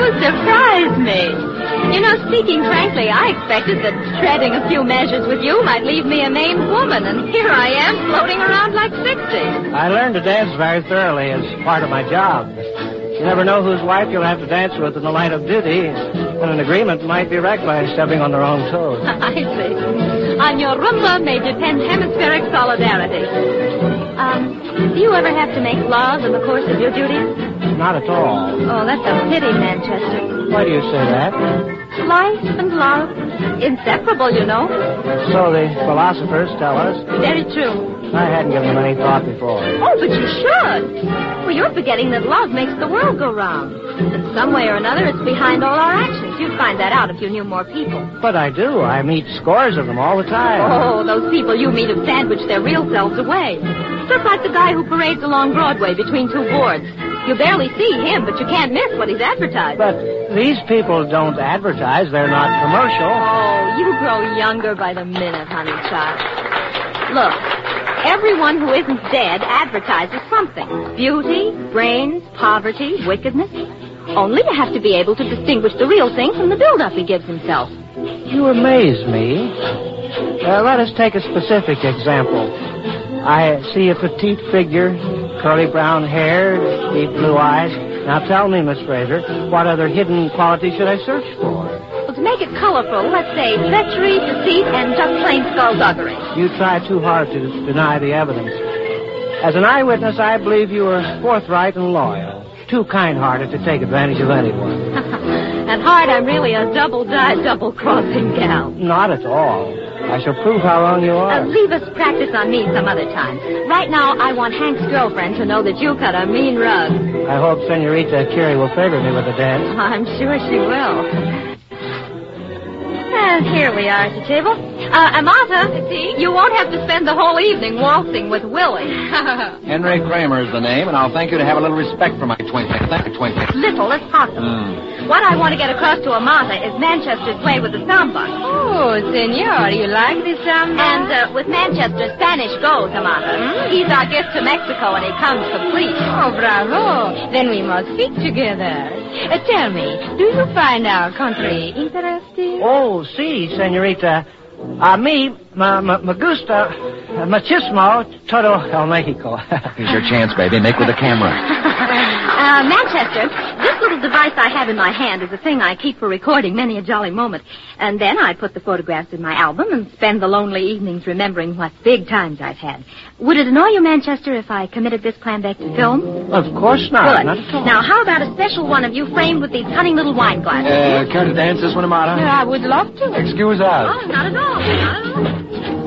surprise me. You know, speaking frankly, I expected that treading a few measures with you might leave me a maimed woman, and here I am floating around like 60. I learned to dance very thoroughly as part of my job. You never know whose wife you'll have to dance with in the line of duty, and an agreement might be wrecked by stepping on the wrong toes. I see. On your rumba may depend hemispheric solidarity. Do you ever have to make love in the course of your duties? Not at all. Oh, that's a pity, Manchester. Why do you say that? Life and love, inseparable, you know. So the philosophers tell us. Very true. I hadn't given them any thought before. Oh, but you should. Well, you're forgetting that love makes the world go round. In some way or another, it's behind all our actions. You'd find that out if you knew more people. But I do. I meet scores of them all the time. Oh, those people you meet have sandwiched their real selves away. Just like the guy who parades along Broadway between two boards. You barely see him, but you can't miss what he's advertising. But these people don't advertise. They're not commercial. Oh, you grow younger by the minute, honey child. Look, everyone who isn't dead advertises something. Beauty, brains, poverty, wickedness. Only you have to be able to distinguish the real thing from the build-up he gives himself. You amaze me. Let us take a specific example. I see a petite figure, curly brown hair, deep blue eyes. Now tell me, Miss Fraser, what other hidden quality should I search for? Well, to make it colorful, let's say treachery, deceit, and just plain skullduggery. You try too hard to deny the evidence. As an eyewitness, I believe you are forthright and loyal. Too kind-hearted to take advantage of anyone. At heart, I'm really a double-dyed, double-crossing gal. Not at all. I shall prove how wrong you are. Leave us practice on me some other time. Right now, I want Hank's girlfriend to know that you cut a mean rug. I hope Senorita Curie will favor me with a dance. I'm sure she will. And here we are at the table. Amata, you won't have to spend the whole evening waltzing with Willie. Henry Kramer is the name, and I'll thank you to have a little respect for my twinkling. Thank you, twinkling. Little as possible. What I want to get across to Amata is Manchester's way with the samba. Oh, senor, you like the samba? And with Manchester, Spanish goes, Amata. He's our gift to Mexico, and he comes complete. Oh, bravo. Then we must speak together. Tell me, do you find our country interesting? Oh, si, Senorita. Me gusta machismo todo el Mexico. Here's your chance, baby. Make with the camera. Manchester, this little device I have in my hand is a thing I keep for recording many a jolly moment. And then I put the photographs in my album and spend the lonely evenings remembering what big times I've had. Would it annoy you, Manchester, if I committed this plan back to film? Of course not. Good. Not at all. Now, how about a special one of you framed with these cunning little wine glasses? Care to dance this one, Amata? I would love to. Excuse us. Oh, not at all. Not at all.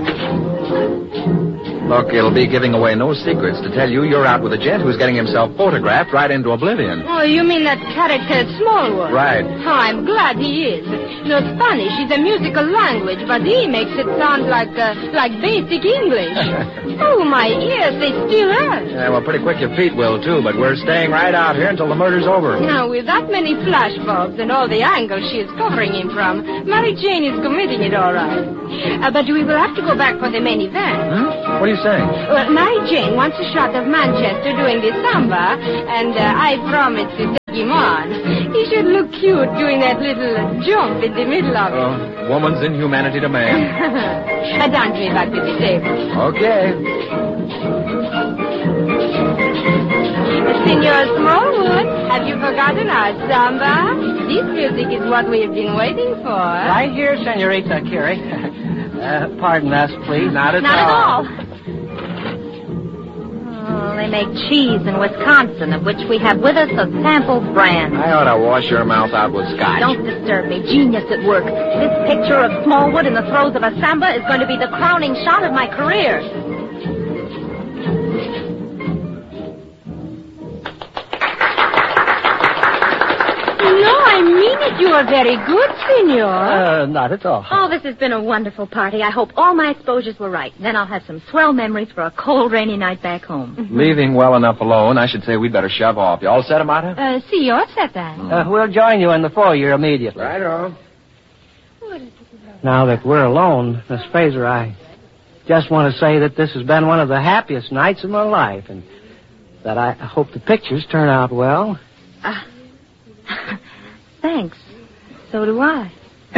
Look, it'll be giving away no secrets to tell you you're out with a gent who's getting himself photographed right into oblivion. Oh, you mean that character Smallwood? Right. Oh, I'm glad he is. No, Spanish is a musical language, but he makes it sound like basic English. Oh, my ears, they still hurt. Yeah, well, pretty quick your feet will, too, but we're staying right out here until the murder's over. Now, with that many flashbulbs and all the angles she is covering him from, Mary Jane is committing it all right. But we will have to go back for the main event. What are you saying? Well, Mary Jane wants a shot of Manchester doing the samba, and I promised to take him on. He should look cute doing that little jump in the middle of it. Woman's inhumanity to man. Dance me back to the table. Okay. Senor Smallwood, have you forgotten our samba? This music is what we've been waiting for. Right here, Senorita Curie. Pardon us, please. Not at Not at all. all. Oh, they make cheese in Wisconsin, of which we have with us a sample brand. I ought to wash your mouth out with scotch. Don't disturb me. Genius at work. This picture of Smallwood in the throes of a samba is going to be the crowning shot of my career. No, I mean it. You are very good, senor. Not at all. Oh, this has been a wonderful party. I hope all my exposures were right. Then I'll have some swell memories for a cold, rainy night back home. Leaving well enough alone, I should say we'd better shove off. You all set, Amata? See, you're set then. We'll join you in the foyer immediately. Right on. Now that we're alone, Miss Fraser, I just want to say that this has been one of the happiest nights of my life, and that I hope the pictures turn out well. Thanks. So do I.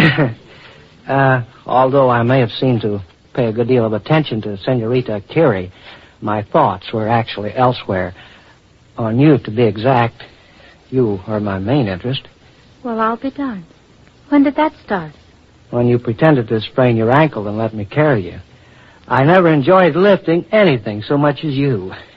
Although I may have seemed to pay a good deal of attention to Senorita Curie, my thoughts were actually elsewhere. On you, to be exact. You are my main interest. Well, I'll be darned. When did that start? When you pretended to sprain your ankle and let me carry you. I never enjoyed lifting anything so much as you.